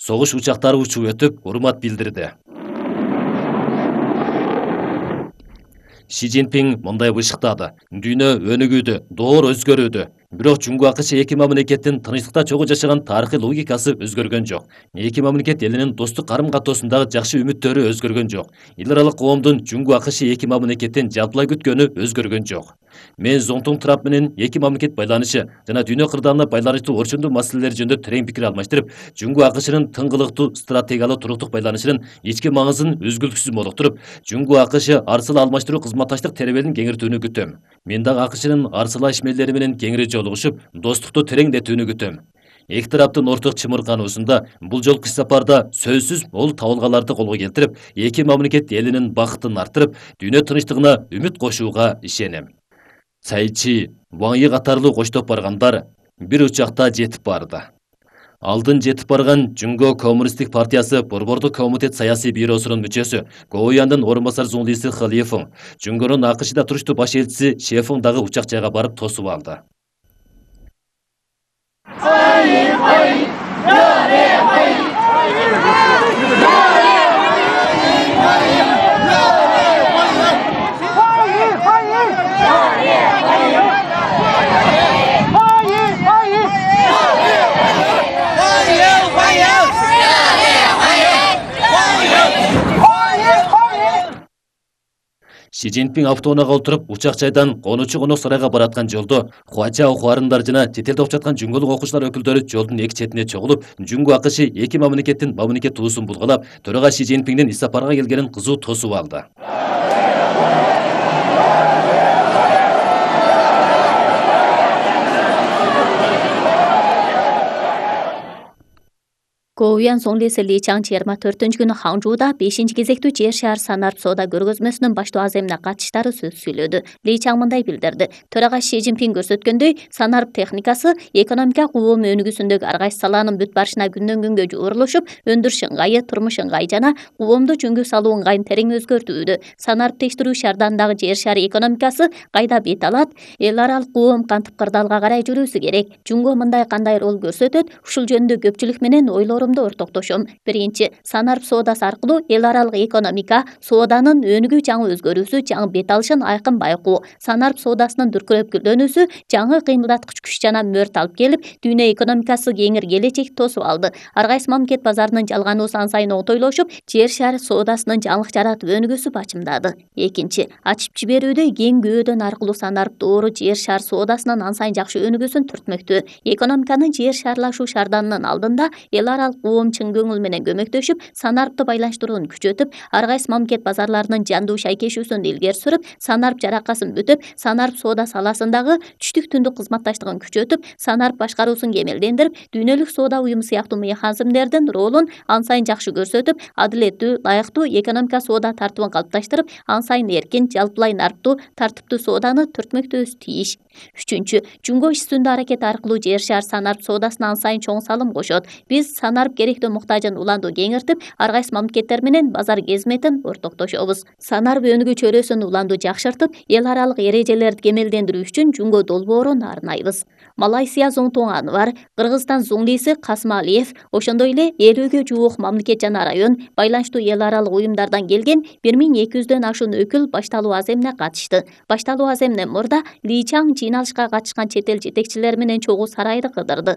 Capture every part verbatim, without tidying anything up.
согуш учактары учуп өтүп, урмат билдирди. Ши Цзиньпин мындай бышыктады. Дүйнө өнүгүүдө, доор өзгөрүүдө. Бирок Жунго АКШ эки мамлекеттин тынчтыкта чогуу жашаган тарыхый логикасы өзгөргөн жок. Эки мамлекет элинин достук карым-катоосундагы жакшы үмүттөрү өзгөргөн жок. Эл аралык коомдун Жунго АКШ эки мамлекеттин жалпылай күткөнү өзгөргөн жок. Мен Зоңтун Трамп менен эки мамлекет байланышы жана дүйнө кырдаалына байланыштуу орчундуу маселелер жөнүндө терең пикир алмаштырып, Жунго АКШнын тыңгылыктуу стратегиялык туруктук байланышынын ички маңызын үзгүлтүксүз молуктуруп, Жунго АКШ арсыл алмаштыруу кызматташтык теребелин кеңейтүүнү күтөм. Мен дагы АКШнын арсыл ишмерлери менен кеңири жолугушуп, достукту тереңдетүүнү күтөм. Эки тараптын орток чымыркануусунда бул жолку сапарда сөзсүз мол табылгаларды колго келтирип, эки мамлекет элинин бакытын арттырып, дүйнө тынчтыгына үмүт кошууга ишенем. Цай Чи, Ван Йи катарлуу коштоп баргандар бир учакта жетип барды. Алдын жетип барган Жунго Коммунисттик партиясы Борбордук комитет саясий бюросунун мүчөсү, Гоуяндын орун басар Зуңлиси Халифың, Жунгонун АКШда туруштуу баш элчиси Шефың дагы учак жайга барып тосуп алды. Ши Цзиньпин автоунаага отуруп, учак жайдан конучу конок сарайга бараткан жолдо Хуачао Хуарындар жана чет элде окуп жаткан жунгулук окуучулар өкүлдөрү жолдун эки четине чогулуп, Жунго АКШ эки мамлекеттин мамлекет туусун булгалап, төрага Ши Цзиньпиндин ис сапарга келгенин кызуу тосуп алды. Гоуян Зоңлиси Ли Чаң жыйырма төртүнчү күнү Ханчжууда бешинчи кезектүү жер шаар санарп соода көргөзмөсүнүн баштоо аземине катышкычтары сөз сүйлөдү. Ли Чаң мындай билдирди. Төрага Ши Цзиньпин көрсөткөндөй, санарп техникасы экономика куум өнүгүүсүндөгү ар кайсы саланын бүт барышына күндөн күнгө жуурулушуп, өндүрүш ыңгайы, турмуш ыңгайы жана куумду жөнгө салуу ыңгайын терең өзгөртүүдө. Санарп тештирүү шаардарындагы жер шаары экономикасы кайда бет алат, эл аралык куум кантип кырдаалга карай жүрүүсү керек. Жунго мындай кандай роль көрсөтөт, ушул жөнүндө көпчүлүк менен ойлорум ортоктошом. Биринчи, санарп соодасы аркылуу эл аралык экономика, сооданын өнүгүү жаңы өзгөрүүсү, жаңы бет алышын айкын байкоо. Санарп соодасынын дүркүрөп гүлдөнүүсү жаңы кыймылдаткыч күч жана мөрт алып келип, дүйнө экономикасы кеңир келечекти тосуп алды. Ар кайсы мамлекет базарынын жалгануусу ан сайын оңтойлошуп, жер шары соодасынын жаңылык жаратып өнүгүүсү бачымдады. Экинчи, ачып жиберүүдө кең көөдөн аркылуу санарп доору жер шар соодасынын ан сайын жакшы өнүгүүсүн түртмөктө. Экономиканын жер шарлашуу шаарданын алдында эл аралык куум чын көңүл менен көмөктөшүп, санарпты байланыштырууну күчөтүп, ар кайсы мамлекет базарларынын жандуу шайкешүүсүн илгери сүрүп, санарп жаракасын бүтүп, санарп соода саласындагы түштүк түндүк кызматташтыгын күчөтүп, санарп башкаруусун кемелдендирип, дүйнөлүк соода уюму сыяктуу механизмдердин ролун ан сайын жакшы көрсөтүп, адилеттүү, ылайыктуу экономика соода тартыбын калыпташтырып, ан сайын эркин, жалпылай нарптуу, тартиптүү сооданы түртмөктөбүз тийиш. Үчүнчү, Жунго иш үстүндө аракет аркылуу жер шаар санарп соодасына ан сайын чоң салым кошот. Биз санарп керектүү муктажын уланду кеңиртип, ар кайсы мамлекеттер менен базар кезметин ортоктошобуз. Санарп өнүгүү чөйрөсүн уланду жакшыртып, эл аралык эрежелерди кемелдендирүү үчүн Жунго долбоорун арнайбыз. Малайзия Зоңтун Анвар, Кыргызстан Зуңлиси Касымалиев, ошондой эле элүүгө жуук мамлекет жана район, байланыштуу эл аралык уюмдардан келген бир миң эки жүздөн ашуун өкүл башталуу аземине катышты. Башталуу аземинен мурда Ли Чаң жыйналышка катышкан чет эл жетекчилери менен чогуу сарайды кыдырды.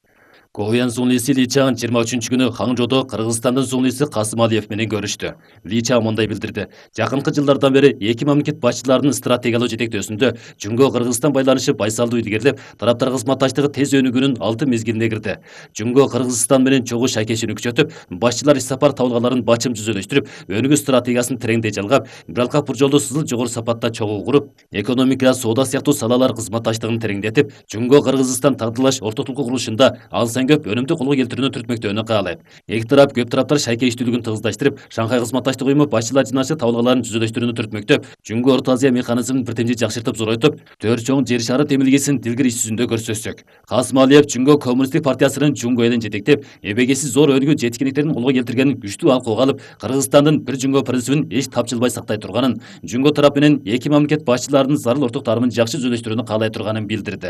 Гоуян Зуңлиси Ли Чаң жыйырма үчүнчү күнү Ханчжоудо Кыргызстандын Зуңлиси Касымалиев менен көрүштү. Ли Чаң мындай билдирди. Жакынкы жылдардан бери эки мамлекет башчыларынын стратегиялык жетектөөсүндө Жунго Кыргызстан байланышы байсалдуу илгерилеп, тараптар кызматташтыгы тез өнүгүүнүн алтын мезгилине кирди. Жунго Кыргызстан менен чогуу шайкешүүнү күчөтүп, башчылар ис сапар табылгаларын бачым түзөлөштүрүп, өнүгүү стратегиясын тереңдей жалгап, бир алкак бир жолдо сызыл жогору сапатта чогуу куруп, экономика, соода сыяктуу салалар кызматташтыгын тереңдетип, Жунго Кыргызстан тагдырлаш ортотулук курулушунда ал көп өнүмдүү колго келтирүүнү түртмөктөөнү каалайт. Эки тарап көп тараптар шайкештүүлүгүн тыгыздаштырып, Шанхай кызматташтык уюму башчылар жыйналышы табылгаларын түзөлөштүрүүнү түртмөктөп, Жунго Орто Азия механизмин биртемдик жакшыртып зоройтуп, төр чоң жер шары демилгесин дилгир иш жүзүндө көрсөтсөк. Касымалиев Жунго Коммунисттик партиясынын Жунго элин жетектеп, эбегеси зор өнүгүү жеткиндиктерин колго келтиргенин күчтүү алкууга алып, Кыргызстандын бир Жунго принцибин эч тапжылбай сактай турганын, Жунго тарап менен эки мамлекет башчыларынын зарыл орток таарымын жакшы түзөлөштүрүүнү каалай турганын билдирди.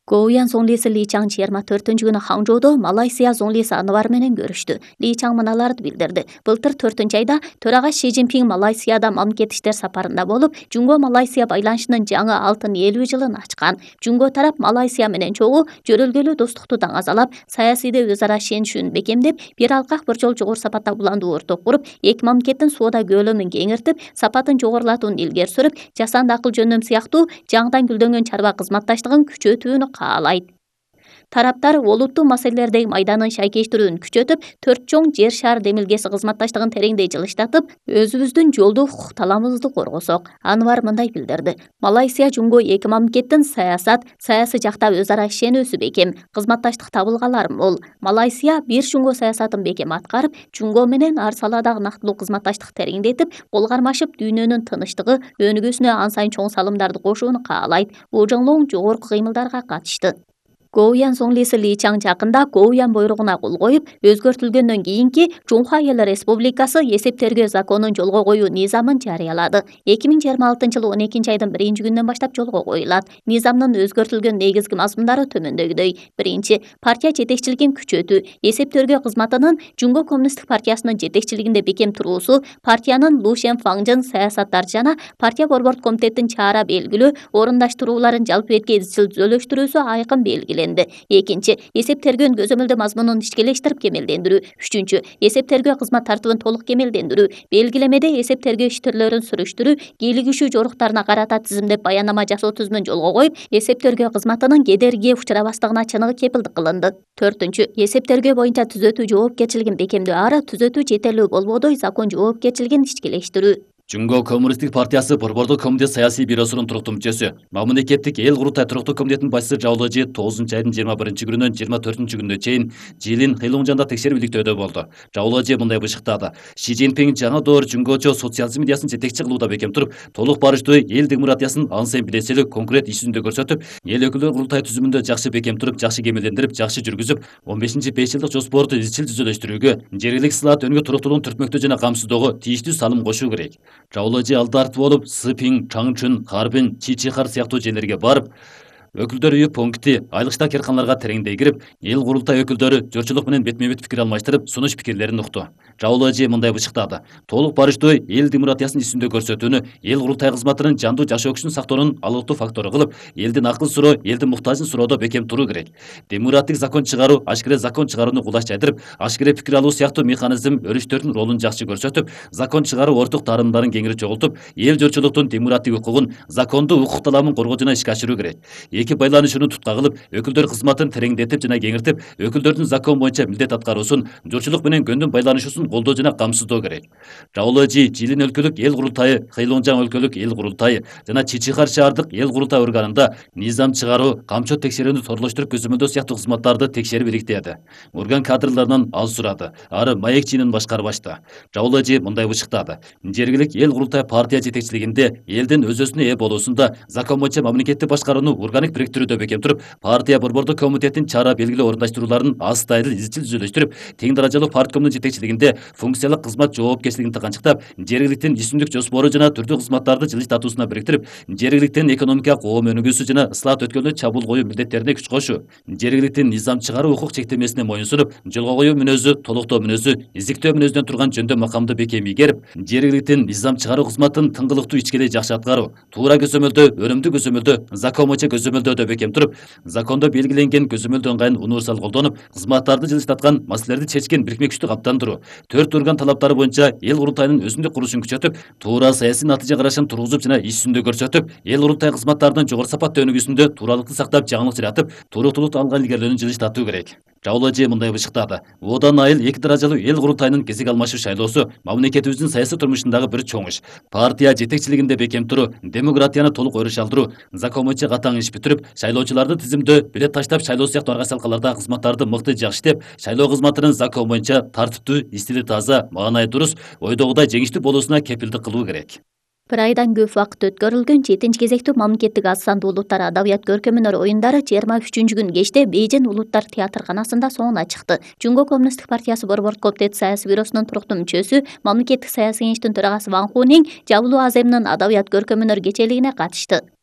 Гоуян зонлиси Ли Чаң жыйырма төртүнчү күнү Хаңжоодо Малайзия зонлиси Анвар менен көрүштү. Ли Чаң мыналарды билдирди. Былтыр төртүнчү айда төрага Си Цзиньпин Малайзияда мамлекет иштер сапарында болуп, Жунго Малайзия байланышынын жаңы алтын элүү жылын ачкан. Жунго тарап Малайзия менен чогуу жөрөлгөлүү достукту даңазалап, саясийде өз ара ишенишүүнү бекемдеп, бир алкак бір жол жогору сапатта буландуу орток куруп, эки мамлекеттин соода көөлөмүн кеңиртип, сапатын жогорулатууну илгери сүрүп, жасанды акыл жөндөм сыяктуу жаңыдан гүлдөнгөн чарба кызматташтыгын күчөтүүнү каалайт. Тараптар олуттуу маселелердеги майданын шайкештирүүнү күчөтүп, төрт чоң жер шаар демилгеси кызматташтыгын тереңдей жылыштатып, өзүбүздүн жолдуу хукук талабыбызды коргосок. Анвар мындай билдирди. Малайзия Жунго эки мамлекеттин саясат, саясий жакта өз ара ишенүүсү бекем, кызматташтык табылгалар мол. Малайзия бир Жунго саясатын бекем аткарып, Жунго менен ар саладагы нактылуу кызматташтык тереңдетип, кол кармашып, дүйнөнүн тынычтыгы, өнүгүүсүнө ан сайын чоң салымдарды кошууну каалайт. Ожоңлоң жогорку кыймылдарга катышты. Гоуян зонлиси Ли Чаң жакында Гоуян бойругуна кол коюп, өзгөртүлгөндөн кийинки Чунхва Эл Республикасы эсеп тергөө законун жолго коюу низамын жарыялады. эки миң жыйырма алтынчы жылы он экинчи айдын биринчи күнүнөн баштап жолго коюлат. Низамдын өзгөртүлгөн негизги мазмундары төмөндөгүдөй. Биринчи, партия жетекчилигин күчөтүү, эсеп тергөө кызматынын Жунго Коммунисттик партиясынын жетекчилигинде бекем туруусу, партиянын Лу Шен Фаңжын саясаттар жана партия борбордук комитеттин чара белгилөө, орундаштырууларын жалпы ретке изчил түзөлүштүрүүсү айкын белгиленди. Экинчи, эсеп тергөөнүн көзөмөлдөө мазмунун ишкелештирип кемелдендирүү. Үчүнчү, эсеп тергөө кызмат тартыбын толук кемелдендирүү. Белгилемеде эсеп тергөө иштөрлөрүн сүрүштүрүү, кийлигишүү жоруктарына карата тизимдеп баяннама жасоо түзүмүн жолго коюп, эсеп тергөө кызматынын кедергиге учурабастыгына чыныгы кепилдик кылынды. Төртүнчү, эсеп тергөө боюнча түзөтүү жоопкерчилигин бекемдөө ары түзөтүү жетерлүү болбодой закон жоопкерчилигин ишкелештирүү. Жунго Коммунисттик партиясы борбордук комитет саясий бюросунун туруктуу мүчөсү, мамлекеттик эл курултай туруктуу комитетинин башчысы Жаоложи тогузунчу айдын жыйырма биринчи күнүнөн жыйырма төртүнчү күнүнө чейин Жилин Хилуңжанда текшерип иликтөөдө болду. Жаоложи мындай бышыктады. Си Цзиньпин жаңы доор жунгочо социализм идеясын жетекчи кылууда бекем туруп, толук барыштуу эл демократиясын ан сайын билеселүү конкрет иш жүзүндө көрсөтүп, эл өкүлдөр курултай түзүмүндө жакшы бекем туруп, жакшы кемелдендирип, жакшы жүргүзүп, он бешинчи беш жылдык жоспорду изчил түзөлүштүрүүгө, жергиликтик слаат өнүгүү туруктуулугун түртмөктөө жана камсыздоого тийиштүү салым кошуу керек. Жаоложи алдарт болуп, Сыпин, Чаңчун, Харбин, Чичихар сыяктуу жерлерге барып, өкүлдөр үйү пункти, айлыктаа керканаларга тереңдей кирип, эл курултай өкүлдөрү жөрчүлүк менен бетме-бет пикир алмаштырып, сунуш пикирлерин укту. Жаоложи мындай бышыктады. Толук барыштуу эл демократиясын иш жүзүндө көрсөтүүнү, эл курултай кызматынын жандуу жашоо күчүн сактоонун алыктуу фактору кылып, элдин акыл суроо, элдин муктажын суроодо бекем туруу керек. Демократик закон чыгаруу, ашкере закон чыгарууну кулаш жайдырып, ашкере пикир алуу сыяктуу механизм өрүштөрдүн ролун жакшы көрсөтүп, закон чыгаруу орток таарымдарын кеңири чогултуп, эл жөрчүлүктүн демократик укугун, закондуу укук талабын коргоо жана ишке ашыруу керек. Эки байланышууну тутка кылып, өкүлдөр кызматын тереңдетип жана кеңиртип, өкүлдөрдүн закон боюнча милдет аткаруусун, журчулук менен көндүн байланышуусун колдоо жана камсыздоо керек. Жаоложи Жилин өлкөлүк эл курултайы, Хилуңжаң өлкөлүк эл курултайы жана Чичихар шаардык эл курултай органында низам чыгаруу, камчот текшерүүнү торлоштуруп көзөмөлдөө сыяктуу кызматтарды текшерип иликтеди. Орган кадрларынан ал сурады. Ары маек чийнин башкарбашты. Жаоложи мындай бышыктады. Жергилик эл курултай партия жетекчилигинде элдин өз-өзүнө ээ болуусунда закон боюнча мамлекетти башкарууну органик бириктирүүдө бекем туруп, партия борбордук комитеттин чара белгилүү орундаштырууларын астайыл изчил түзөлүштүрүп, тең даражалуу парткомдун жетекчилигинде функциялык кызмат жоопкерчилигин тыгынчыктап, жергиликтин ишсүндүк жоспору жана түрдүү кызматтарды жылыштатуусуна бириктирип, жергиликтин экономикалык коом өнүгүүсү жана ыслаат өткөлүнө чабуул коюу милдеттерине күч кошуу, жергиликтин низам чыгаруу укук чектемесине моюнсунуп, жолго коюу мүнөзү, толуктоо мүнөзү, изиктөө мүнөзүнөн турган жөндөм макамды бекем ийгерип, жергиликтин низам чыгаруу кызматын тыңгылыктуу ичкелей жакшы аткаруу, туура көзөмөлдөө, өнүмдүү көзөмөлдөө, закон боюнча көзөмөлдөөдө бекем туруп, закондо белгиленген көзөмөлдөө ыңгайын универсал колдонуп, кызматтарды жылыштаткан, маселелерди чечкен бирикме күчтү каттандыруу, төрт орган талаптары боюнча эл курултайынын өзүндүк курулушун күчөтүп, туура саясий натыйжа карашын тургузуп жана иш жүзүндө көрсөтүп, эл курултай кызматтарынын жогору сапаттуу өнүгүүсүндө тууралыкты сактап, жаңылык жаратып, туруктуулукту алган илгерилөөнү жылыштатуу керек. Жаоложи мындай бышыктады. Одан айыл эки даражалуу эл курултайынын кезек алмашуу шайлоосу мамлекетибиздин саясий турмушундагы бир чоң иш. Партия жетекчилигинде бекем туруу, демократияны толук өрүш алдыруу, закон боюнча катаң иш бүтүрүп, шайлоочуларды тизимдөө, билет таштап шайлоо сыяктуу арга салкалардагы кызматтарды мыкты жакшы иштеп, шайлоо кызматынын закон боюнча тартиптүү, истили таза, маанайы туруз, ойдогудай жеңиштүү болуусуна кепилдик кылуу керек. Bir aydan көп вакыт өткөрүлгөн жетинчи кезектүү мамлекеттик аз сандуу улуттар адабият көркөм өнөр оюндары жыйырма үчүнчү күн кечте Бейжин улуттар театрканасында соңуна чыкты. Жунго Коммунисттик партиясы борбордук комитет саясий бюросунун туруктуу мүчөсү, мамлекеттик саясий кеңештин төрагасы Ван Хунин жабылуу аземнин адабият көркөм өнөр кечелигине катышты.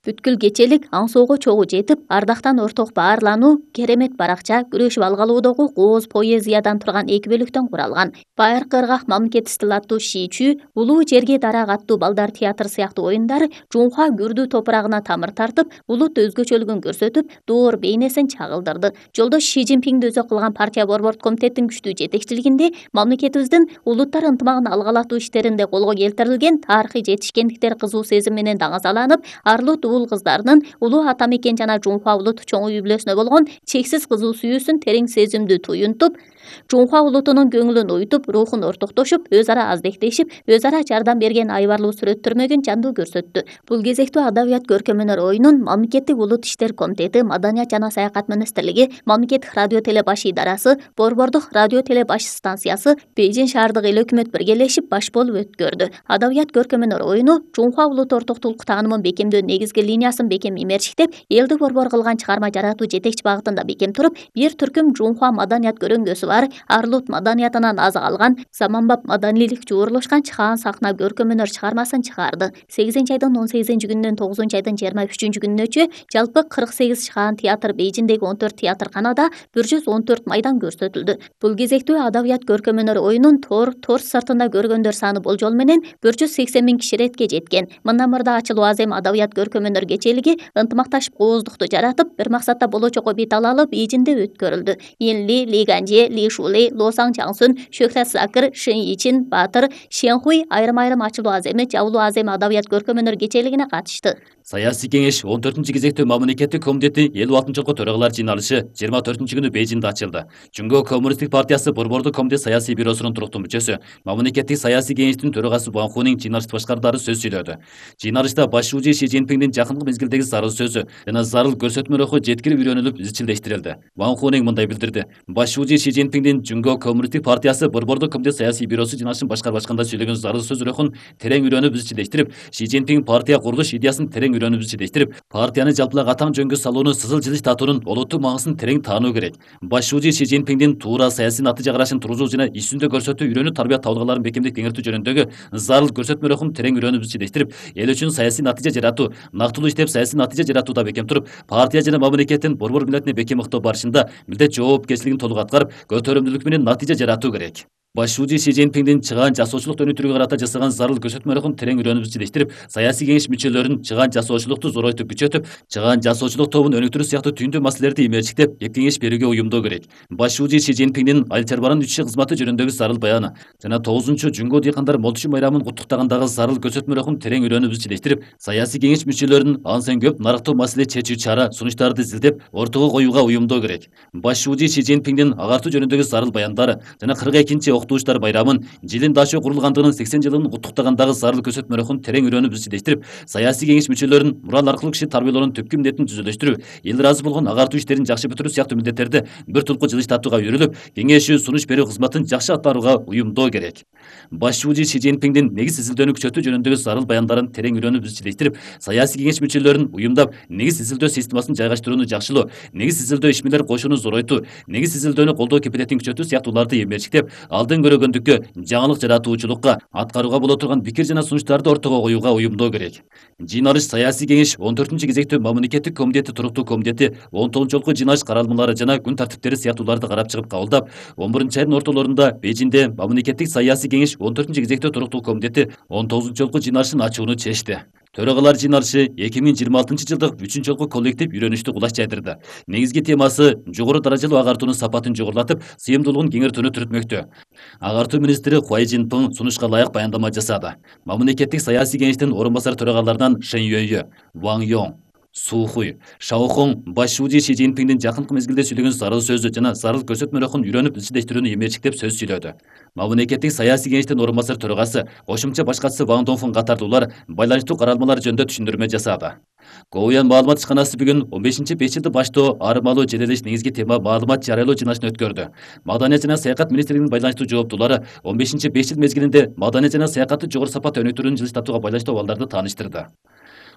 Бүткүл кечелик аң соого чогуу жетип, ардактан орток баарлануу, керемет баракча, күрөшүп алгалоодогу кооз поэзиядан турган эки бөлүктөн куралган. Байыркы ыргак мамлекет стил аттуу Шичүү, улуу жерге дарак аттуу балдар театр сыяктуу оюндар Жунхва күрдүү топурагына тамыр тартып, улут өзгөчөлүгүн көрсөтүп, доор бейнесин чагылдырды. Жолдош Ши Цзиньпинди өзү кылган партия борбордук комитеттин күчтүү жетекчилигинде мамлекетибиздин улуттар ынтымагын алгалатуу иштеринде колго келтирилген тарыхый жетишкендиктер кызуу сезим менен даңазаланып, арлуу уул кыздарынын улуу ата мекен жана Жунхва улут чоң үй бүлөсүнө болгон чексиз кызуу сүйүүсүн терең сезимдүү туюнтуп, Жунхва улутунун көңүлүн уютуп, рухун ортоктошуп, өз ара аздектешип, өз ара жардам берген айбарлуу сүрөттөрмөгүн жандуу көрсөттү. Бул кезектүү адабият көркөм өнөр оюнун мамлекеттик улут иштер комитети, маданият жана саякат министрлиги, мамлекеттик радио телебаш идарасы, борбордук радио телебаш станциясы, Бейжин шаардык эл өкмөт биргелешип баш болуп өткөрдү. Адабият көркөм өнөр оюну Жунхва улут ортоктук таанымын бекемдөө негизги линиясын бекем имерчиктеп, элди борбор кылган чыгарма жаратуу жетекчи багытында бекем туруп, бир түркүм Жунхва маданият көрөңгөсү бар, арлут маданиятынан аз алган, заманбап маданийлик жуурулушкан чыгаан сахна көркөм өнөр чыгармасын чыгарды. сегизинчи айдын он сегизинчи күнүнөн тогузунчу айдын жыйырма үчүнчү күнүнөчү жалпы кырк сегиз чыгаан театр Бейжиндеги он төрт театрканада бир жүз он төрт майдан көрсөтүлдү. Бул кезектүү адабият көркөм өнөр оюнун тор, тор сыртында көргөндөр саны болжол менен бир жүз сексен миң киши иретке жеткен. Мындан мурда ачылуу азем адабият көркөм өнөр кечелиги ынтымакташып кооздукту жаратып, бир максатта болочокко бет алалы Бейжинде өткөрүлдү. Инли, Ли Ганже, Ли Шулей, Лосаң Чаңсун, Шөһрәт Сакыр, Шин Ичин, Батыр, Шенхуй айрым-айрым ачылуу аземи, жабылуу азем адабият көркөм өнөр кечелигине катышты. Саясий кеңеш он төртүнчү кезектүү мамлекеттик комитети элүү алтынчы жолку төрагалар жыйналышы жыйырма төртүнчү күнү Бейжинде ачылды. Жунго коммунисттик партиясы борбордук комитет саясий бюросунун туруктуу мүчөсү, мамлекеттик саясий кеңештин төрагасы Ван Хунин жыйналышты башкардары сөз сүйлөдү. Жыйналышта башчы Ши Цзиньпиндин жакынкы мезгилдеги зарыл сөзү жана зарыл көрсөтмө руху жеткирип үйрөнүлүп изчилдештирилди. Ван Хунин мындай билдирди: башчы Ши Цзиньпиндин Жунго коммунисттик партиясы борбордук комитет саясий бюросу жыйналышын башкарып башканда сүйлөгөн зарыл сөз рухун терең үйрөнүп изчилдештирип, Ши Цзиньпин партия курулуш идеясын терең үйрөнүп изчилдештирип, партияны жалпылак атаң жөнгө салууну сызыл жылыш татуунун олуттуу маңызын терең таануу керек. Башчы Ши Цзиньпиндин туура саясий натыйжа карашын тургузуу жана иш жүзүндө көрсөтүү үйрөнүү тарбия табылгаларын бекемдик кеңиртүү жөнүндөгү зарыл көрсөтмө рухун терең үйрөнүп изчилдештирип, эл үчүн саясий натыйжа жаратуу, нактылуу иштеп саясий натыйжа жаратууда бекем туруп, партия жана мамлекеттин борбор милдетине бекем ыктоо барышында милдет жоопкерчилигин толук аткарып, көтөрүмдүүлүк менен натыйжа жаратуу керек. Башчы Ши Цзиньпиндин чыгаан жасоочулук өнүктүрүүгө карата жасаган зарыл көрсөтмө рухун терең үйрөнүп изчилештирип, саясий кеңеш мүчөлөрүн чыгаан жасоочулукту зоройтуп күчөтүп, чыгаан жасоочулук тобун өнүктүрүү сыяктуу түйүндүү маселелерди имерчиктеп, эп кеңеш берүүгө уюмдоо керек. Башчы Ши Цзиньпиндин айыл чарбанын үч иши кызматы жөнүндөгү зарыл баяны жана тогузунчу Жунго дыйкандар молчу байрамын куттуктагандагы зарыл көрсөтмө рухун терең үйрөнүп изчилештирип, саясий кеңеш мүчөлөрүн ансен көп нарыктуу маселе чечүү чара сунуштарды изилдеп, ортого коюуга уюмдоо керек. Башчы Ши Цзиньпиндин агартуу жөнүндөгү зарыл баяндары жана кырк экинчи окутуучулар байрамын жылын дашоо курулгандыгынын сексен жылын куттуктагандагы зарыл көрсөтмө рухун терең үйрөнүп изчилештирип, саясий кеңеш мүчөлөрүн мурал аркылуу киши тарбиялоонун түпкү милдетин түзүлөштүрүү, эл ыраазы болгон агартуу иштерин жакшы бүтүрүү сыяктуу милдеттерди бир тулку жылыш татууга үйрүлүп, кеңешүү сунуш берүү кызматын жакшы аткарууга уюмдоо керек. Башчы Ши Цзиньпиндин негиз изилдөөнү күчөтүү жөнүндөгү зарыл баяндарын терең үйрөнүп изчилештирип, саясий кеңеш мүчөлөрүн уюмдап, негиз изилдөө системасын жайгаштырууну жакшылоо, негиз изилдөө ишмерлер кошууну зоройтуу, негиз изилдөөнү колдоо кепилетин күчөтүү сыяктууларды эмерчиктеп, алдын көрөгөндүккө, жаңылык жаратуучулукка, аткарууга боло турган пикир жана сунуштарды ортого коюуга уюмдоо керек. Жыйналыш саясий кеңеш он төртүнчү кезектүү мамлекеттик комитети туруктуу комитети он тогузунчу жолку жыйналыш каралмалары жана күн тартиптери сыяктууларды карап чыгып кабылдап, он биринчи айдын ортолорунда Бейжинде мамлекеттик саясий кеңеш он төртүнчү кезектүү туруктуу комитети он тогузунчу жолку жыйналышын ачууну чечти. Төрагалар жыйналышы эки миң жыйырма алтынчы жылдык үчүнчү жолку коллектив үйрөнүштү кулаш жайдырды. Негизги темасы жогору даражалуу агартуунун сапатын жогорулатып, сыйымдуулугун кеңейтүүнү түрөтмөктө. Агартуу министри Хуай Жинпин сунушка ылайык баяндама жасады. Мамлекеттик саясий кеңештин орун басар төрагаларынан Шэн Юэйё, Ван Йонг, Сухуй, Шаохун башчы Ши Цзиньпиндин жакынкы мезгилде сүйлөгөн зарыл сөзү жана зарыл көрсөтмө рухун үйрөнүп изчилештирүүнү эмерчиктеп сөз сүйлөдү. Мамлекеттик саясий кеңештин орун басар төрагасы, кошумча баш катчысы Ван Донфун катардуулар байланыштуу каралмалар жөнүндө түшүндүрмө жасады. Гоуян маалымат ишканасы бүгүн он бешинчи беш жылды баштоо арымалуу желелеш негизги тема маалымат жарыялоо жыйналышын өткөрдү. Маданият жана саякат министрлигинин байланыштуу жооптуулары он бешинчи беш жыл мезгилинде маданият жана саякатты жогору сапатта өнүктүрүүнүн жылыш татууга байланыштуу абалдарды тааныштырды.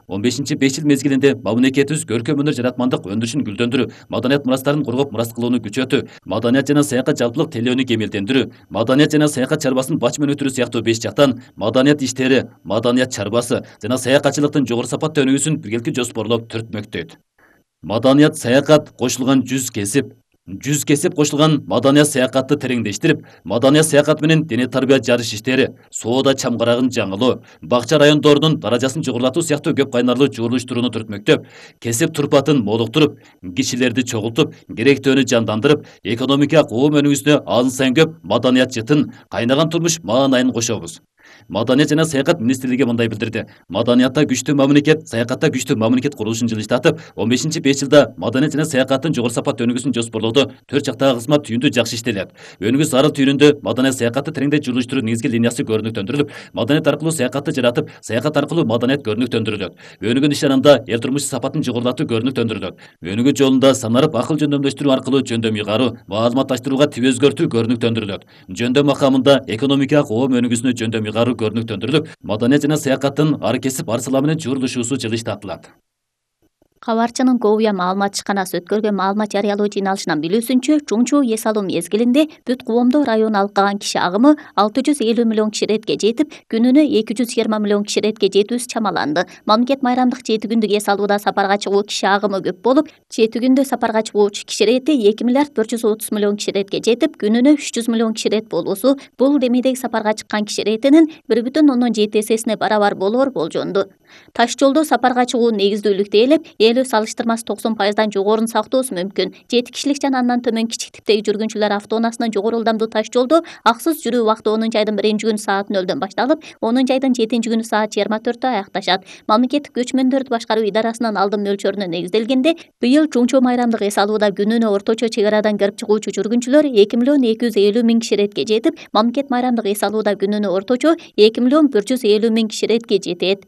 он бешинчи беш жыл мезгилинде мамлекетибиз көркөм өнөр жаратмандык өндүрүшүн гүлдөндүрүү, маданият мурастарын коргоп мурас кылууну күчөтүү, маданият жана саякат жалпылык тейлөөнү кемелдендирүү, маданият жана саякат чарбасын бачымен өтүрүү сыяктуу беш жактан маданият иштери, маданият чарбасы жана саякатчылыктын жогору сапаттуу өнүгүүсүн биргеликте жоспорлоп түртмөктөйт. Маданият саякат кошулган жүз кесип жүз кесип кошулган маданият саякатты тереңдештирип, маданият саякат менен дене тарбия жарыш иштери, соода чамгарагын жаңылоо, бакча райондорунун даражасын жогорулатуу сыяктуу көп кайнарлуу журулуштууруну түртмөктөп, кесип турпатын молуктуруп, кишилерди чогултуп, керектөөнү жандандырып, экономика коом өнүгүүсүнө азын сайын көп маданият жытын, кайнаган турмуш маанайын кошобуз. Маданият жана саякат министрлиги мындай билдирди. Маданиятта күчтүү мамлекет, саякатта күчтүү мамлекет курулушун жылыштатып, он бешинчи беш жылда маданият жана саякаттын жогору сапаттуу өнүгүүсүн жоспорлоодо төрт жактагы кызмат түйүндүү жакшы иштелет. Өнүгүү зарыл түйүнүндө маданият саякатты тереңдей журулуштуруу негизги линиясы көрүнүктөндүрүлүп, маданият аркылуу саякатты жаратып, саякат аркылуу маданият көрүнүктөндүрүлөт. Өнүгүү ишанында эл турмуш сапатын жогорулатуу көрүнүктөндүрүлөт. Өнүгүү жолунда санарып акыл жөндөмдөштүрүү аркылуу жөндөм ыйгаруу, маалыматташтырууга тип өзгөртүү көрүнүктөндүрүлөт. Жөндөм макамында экономика коом өнүгүүсүнө жөндөм ыйгаруу көрүнүктөндүрүлүп, маданият жана саякаттын ар кесип ар сала менен журулушуусу жылыштатылат. Кабарчынын Ковуя маалымат ишканасы өткөргөн маалымат жарыялоо жыйналышынан билүүсүнчө, чуң-чуу эс алуу мезгилинде бүт коомдо району алкаган киши агымы алты жүз элүү миллион киши иретке жетип, күнүнө эки жүз жыйырма миллион киши иретке жетүүсү чамаланды. Мамлекет майрамдык жети күндүк эс алууда сапарга чыгуу киши агымы көп болуп, жети күндө сапарга чыгуучу киши ирети эки миллиард бир жүз отуз миллион киши иретке жетип, күнүнө үч жүз миллион киши ирет болуусу бул демейдеги сапарга чыккан киши иретинин бир бүтүн ондон жети эсесине барабар болоор болжонду. Таш жолдо сапарга чыгуу негиздүүлүктө ээлеп, эл өз салыштырмасы токсон пайыздан жогорун сактоосу мүмкүн. жети кишилик жана андан төмөн кичик типтеги жүргүнчүлөр автоунаасынан жогору ылдамдуу таш жолдо аксыз жүрүү убакыты онунчу айдын биринчи күнү саат нөлдөн башталып, онунчу айдын жетинчи күнү саат жыйырма төрттө аякташат. Мамлекеттик көчмөндөрдү башкаруу идарасынын алдын мөлчөрүнө негизделгенде, быйыл чуң-чуу майрамдык эс алууда күнүнө орточо чек арадан кирип чыгуучу жүргүнчүлөр эки миллион эки жүз элүү миң киши иретке жетип, мамлекет майрамдык эс алууда күнүнө орточо эки миллион бир жүз элүү миң киши иретке жетет.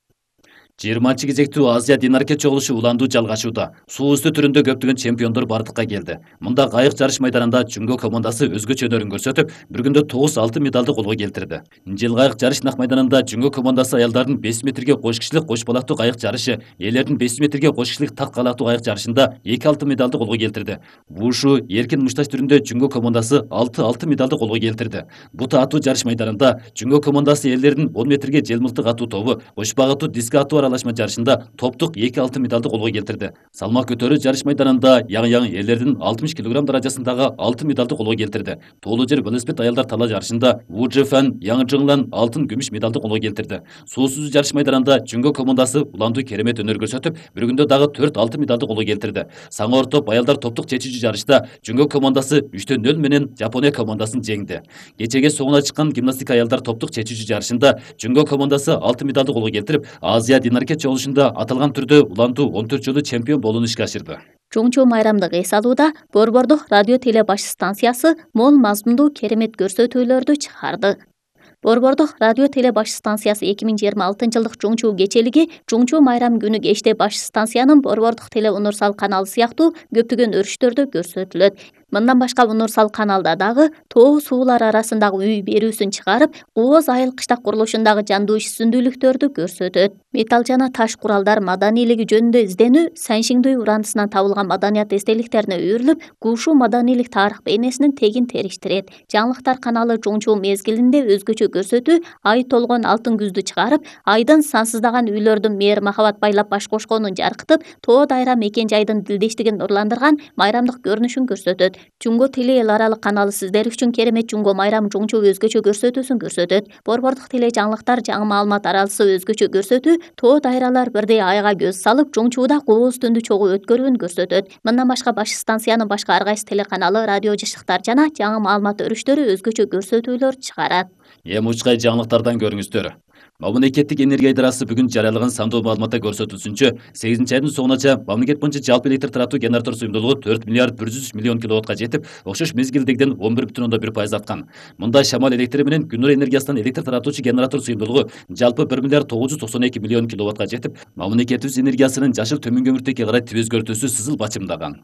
жыйырманчы кезектүү Азия динаркет чогулушу уландуу жалгашууда. Суу үстү түрүндө көптөгөн чемпиондор бардыкка келди. Мында кайык жарыш майданында Жүнгө командасы өзгөчө өнөрүн көрсөтүп, бир күндө тогуз алтын медалды колго келтирди. Жыл кайык жарыш нак майданында Жүнгө командасы аялдардын беш жүз метрге кош кишилик кош балактуу кайык жарышы, эрлердин беш жүз метрге кош кишилик так калактуу кайык жарышында эки алтын медалды колго келтирди. Вушу эркин мушташ түрүндө Жүнгө командасы алты алтын медалды колго келтирди. Бута атуу жарыш майданында Жүнгө командасы эрлердин он метрге желмылтык атуу тобу, кош багытуу диск атуу аралашма жарышында топтук эки алтын медалды колго келтирди. Салмак көтөрүү жарыш майданында яң-яң эрлердин алтымыш килограмм даражасындагы алтын медалды колго келтирди. Тоолуу жер велосипед аялдар тала жарышында Ву Жифан Яң Жыңлан алтын күмүш медалды колго келтирди. Суу сүзүү жарыш майданында Жүнгө командасы уландуу керемет өнөр көрсөтүп, бир күндө дагы төрт алтын медалды колго келтирди. Саңор топ аялдар топтук чечүүчү жарышта Жүнгө командасы үчтөн нөл менен Жапония командасын жеңди. Кечеге соңуна чыккан гимнастика аялдар топтук чечүүчү жарышында Жүнгө командасы алтын медалды колго келтирип, Азия динаркет чогулушунда аталган түрдө уландуу он төрт жолу чемпион болууну ишке ашырды. Чуң-чуу майрамдык эс алууда Борбордук радио теле баш станциясы мол мазмундуу керемет көрсөтүүлөрдү чыгарды. Борбордук радио теле баш станциясы эки миң жыйырма алтынчы жылдык Чуң-чуу кечелиги Чуң-чуу майрам күнү кечте баш станциянын Борбордук теле унурсал каналы сыяктуу көптөгөн өрүштөрдө көрсөтүлөт. Мындан башка унурсал каналда дагы тоо суулар арасындагы үй берүүсүн чыгарып, Ооз айыл кыштак курулушундагы жандуу иш сүндүүлүктөрдү көрсөтөт. Металл жана таш куралдар маданийлиги жөнүндө изденүү Саншиңдүй урандысынан табылган маданият эстеликтерине үйрүлүп, Гушу маданийлик тарых бейнесин тегин териштирет. Жаңылыктар каналы Чуң-чуу мезгилинде өзгөчө көрсөтүү ай толгон алтын күздү чыгарып, айдын сансыздаган үйлөрдүн мээр махабат байлап баш кошконун жаркытып, тоо дайра мекен жайдын дилдештигин нурландырган майрамдык көрүнүшүн көрсөтөт. Жүнгө теле эл аралык каналы сиздер үчүн керемет Жүнгө майрам Чуң-чуу өзгөчө көрсөтүүсүн көрсөтөт. Борбордук теле жаңылыктар жаңы маалымат аралысы өзгөчө көрсөтүү тоо дайралар бирдей айга көз салып, Чуң-чууда кооз түндү чогуу өткөрүүнү көрсөтөт. Мындан башка баш станциянын башка ар кайсы телеканалы, радио жашыктар жана жаңы маалымат өрүштөрү өзгөчө көрсөтүүлөр чыгарат. Эми учкай жаңылыктардан көрүңүздөр. Мамлекеттик энергия идарасы бүгүн жарыялаган сандуу маалыматта көрсөтүлсүнчө, сегизинчи айдын соңунача мамлекет боюнча жалпы электр таратуу генератор сыйымдуулугу төрт миллиард бир жүз миллион киловаттка жетип, окшош мезгилдегиден он бир бүтүн ондон бир пайыз арткан. Мында шамал электри менен күн нур энергиясынан электр таратуучу генератор сыйымдуулугу жалпы бир миллиард тогуз жүз токсон эки миллион киловаттка жетип, мамлекетибиз энергиясынын жашыл төмөнгө муртекке карай тип өзгөртүүсү сызыл бачымдаган.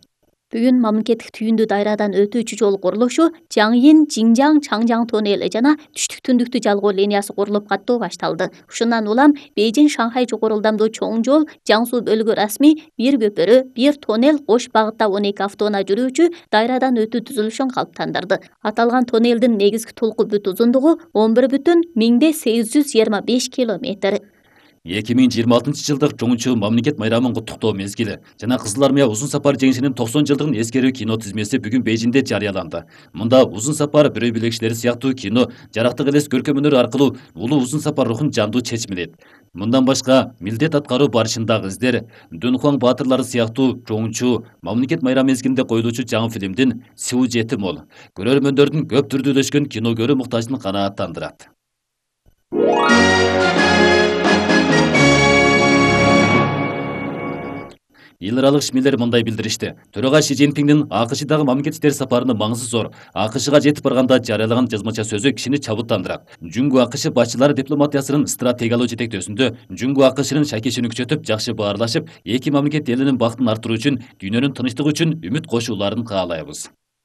Бүгүн мамлекеттик түйүндүү дайрадан өтүүчү жол курулушу Жаңйин Жинжаң Чаңжаң тоннели жана түштүк түндүктү жалгоо линиясы курулуп каттоо башталды. Ушундан улам Бейжин Шанхай жогорулдамдуу чоң жол Жаңсу бөлүгү расмий бир көпүрө, бир тоннел кош багытта он эки автоунаа жүрүүчү дайрадан өтүү түзүлүшүн калыптандырды. Аталган тоннелдин негизги толку бүт узундугу он бир бүтүн миңде сегиз жүз жыйырма беш километр. эки миң жыйырма алтынчы жылдык чоңчу мамлекет майрамын куттуктоо мезгили жана Кызыл Армия узун сапар жеңишинин токсон жылдыгын эскерүү кино тизмеси бүгүн Бейжинде жарыяланды. Мында узун сапар бирөө билекчилери сыяктуу кино жарактык элес көркөм өнөр аркылуу улуу узун сапар рухун жандуу чечмелейт. Мындан башка милдет аткаруу барышындагы издер, Дунхуан баатырлары сыяктуу чоңчу мамлекет майрамы мезгилинде коюлуучу жаңы фильмдин сюжети мол, көрөрмөндөрдүн көп түрдүүлөшкөн кино көрүү муктажын канааттандырат. Эл аралык ишмерлер мындай билдиришти. Төрага Ши Цзиньпиңдин АКШдагы мамлекет иштери сапарынын маңызы зор. АКШга жетип барганда жарыялаган жазмача сөзү кишини чабыттандырат. Жүнгү АКШ башчылары дипломатиясынын стратегиялуу жетектөөсүндө Жүнгү АКШнын шайкешин күчөтүп, жакшы баарлашып, эки мамлекет элинин бактын артыруу үчүн, дүйнөнүн тынчтыгы үчүн үмүт кошууларын каалайбыз.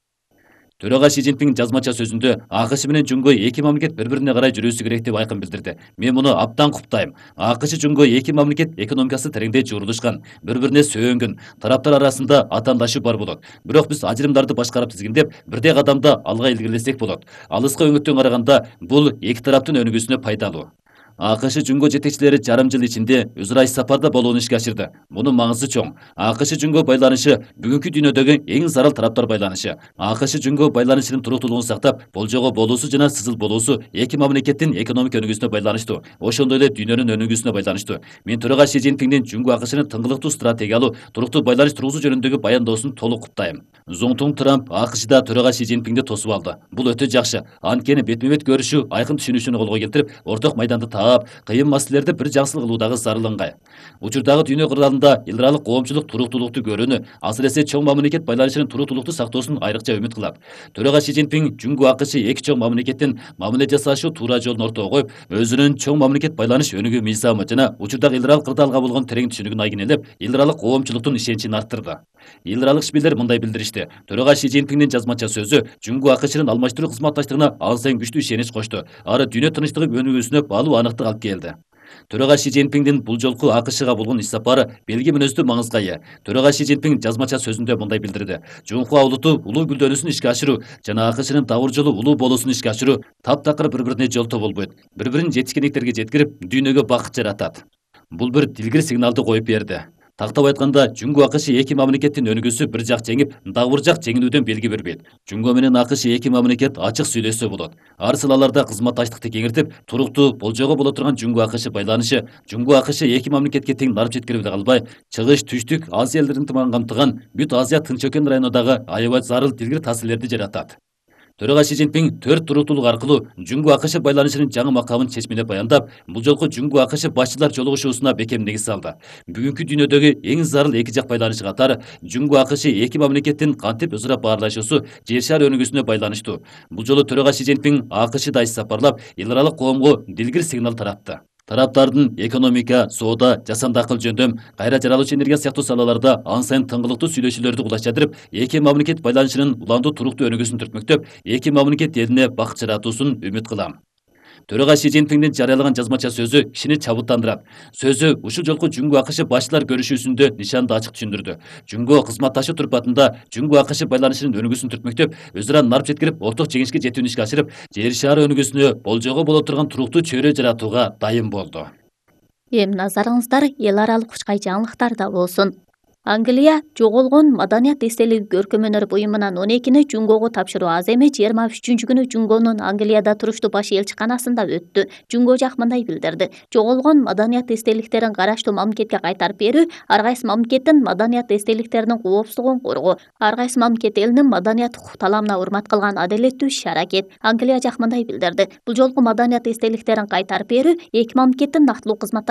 Төрага Ши Цзиньпиң жазмача сөзүндө АКШ менен Жүнгө эки мамлекет бири-бирине карай жүрүүсү керек деп айкын билдирди. Мен муну абдан куптайм. АКШ Жүнгө эки мамлекет экономикасы тереңдей журулушкан, бири-бирине сөөнгөн, тараптар арасында атаандашуу бар болот. Бирок биз ажырымдарды башкарып тизгиндеп, бирдей кадамда алга илгерилесек болот. Алыска өңүттөн караганда бул эки тараптын өнүгүүсүнө пайдалуу. АКШ Жүнгө жетекчилери жарым жыл ичинде өз ара иш сапарда болууну ишке ашырды. Мунун маңызы чоң. АКШ Жүнгө байланышы бүгүнкү дүйнөдөгү эң зарыл тараптар байланышы. АКШ Жүнгө байланышынын туруктуулугун сактап, болжого болуусу жана сызыл болуусу эки мамлекеттин экономика өнүгүүсүнө байланыштуу. Ошондой эле дүйнөнүн өнүгүүсүнө байланыштуу. Мен төрага Ши Цзиньпиңдин Жүнгө АКШнын тыңгылыктуу стратегиялуу, туруктуу байланыш тургузуу жөнүндөгү баяндоосун толук куптайм. Зоңтуң Трамп АКШда төрага Ши Цзиньпиңди тосуп алды. Бул өтө жакшы. Анткени бетме-бет көрүшүү айкын түшүнүшүнү колго келтирип, орток майданды таап, кыйын маселелерди бир жаксыл кылуудагы зарыл ыңгай. Учурдагы дүйнө кырдаалында эл аралык коомчулук туруктуулукту көрүүнү, асыресе чоң мамлекет байланышынын туруктуулукту сактоосун айрыкча үмүт кылат. Төрага Ши Цзиньпиң Жүнгө АКШ эки чоң мамлекеттин мамиле жасашуу туура жолун ортого коюп, өзүнүн чоң мамлекет байланыш өнүгүү мыйзамы жана учурдагы эл аралык кырдаалга болгон терең түшүнүгүн айгинелеп, эл аралык коомчулуктун ишеничин арттырды. Эл аралык ишмерлер мындай билдиришти. Төрага Ши Цзиньпиңдин жазмача сөзү Жүнгө АКШнын алмаштыруу кызматташтыгына ал сайын күчтүү ишенич кошту. Ары дүйнө тынчтыгы өнүгүүсүнө баалуу аныктык алып келди. Төрага Ши Цзиньпиңдин бул жолку АКШга болгон иш сапары белги мүнөздүү маңызга ээ. Төрага Ши Цзиньпиң жазмача сөзүндө мындай билдирди. Жунхуа улуту улуу гүлдөнүүсүн ишке ашыруу жана АКШнын дабыр жолу улуу болуусун ишке ашыруу таптакыр бири-бирине жолтоо болбойт. Бири-бирин жетишкендиктерге жеткирип, дүйнөгө бакыт жаратат. Бул бир дилгир сигналды коюп берди. Тактап айтканда, Жүнгө АКШ эки мамлекеттин өнүгүүсү бир жак жеңип, дагы бир жак жеңилүүдөн белги бербейт. Жүнгө менен АКШ эки мамлекет ачык сүйлөшсө болот. Ар салаларда кызматташтыкты кеңиртип, туруктуу болжого боло турган Жүнгө АКШ байланышы Жүнгө АКШ эки мамлекетке тең нарып жеткирип эле калбай, чыгыш түштүк Азия элдерин камтыган бүт Азия Тынч океан районундагы аябай зарыл дилгир таасирлерди жаратат. Төрага Ши Цзиньпиң төрт туруктуулук аркылуу Жүнгө АКШ байланышынын жаңы макамын чечмелеп баяндап, бул жолку Жүнгө АКШ башчылар жолугушуусуна бекем негиз салды. Бүгүнкү дүйнөдөгү эң зарыл эки жак байланышы катары Жүнгө АКШ эки мамлекеттин кантип өз ара баарлашуусу жер шаар өнүгүүсүнө байланыштуу. Бул жолу Төрага Ши Цзиньпиң АКШда иш сапарлап, эл аралык коомго дилгир сигнал таратты. Тараптардын экономика, соода, жасанды акыл жөндөм, кайра жаралуучу энергия сыяктуу салаларда ан сайын тыңгылыктуу сүйлөшүүлөрдү улашадырып, эки мамлекет байланышынын уламдуу туруктуу өнүгүүсүн түртмөктөп, эки мамлекет элине бакыт жаратуусун үмүт кылам. Төрага Ши Цзиньпиңдин жарыялаган жазмача сөзү кишини чабыттандырат. Сөзү ушул жолку Жүнгө АКШ башчылар көрүшүүсүндө нишанды ачык түшүндүрдү. Жүнгө кызматташуу турпатында Жүнгө АКШ байланышынын өнүгүүсүн түртмөктөп, өз ара нарып жеткирип, орток жеңишке жетүүнү ишке ашырып, жер шаары өнүгүүсүнө болжого боло турган туруктуу чөйрө жаратууга дайым болду. Эми назарыңыздар эл аралык кучкай жаңылыктарда болсун. Англия жоголгон маданият эстелиги көркөм өнөр буюмунан он экини Жүнгөгө тапшыруу аз эми жыйырма үчүнчү күнү Жүнгөнүн Англияда туруштуу баш элчиканасында өттү. Жүнгө жак мындай билдирди. Жоголгон маданият эстеликтерин караштуу мамлекетке кайтарып берүү ар кайсы мамлекеттин маданият эстеликтеринин коопсуздугун коргоо, ар кайсы мамлекет элинин маданият укук таламына урмат кылган адилеттүү иш-аракет. Англия жак мындай билдирди. Бул жолку маданият эстеликтерин кайтарып берүү эки мамлекеттин нактылуу кызмат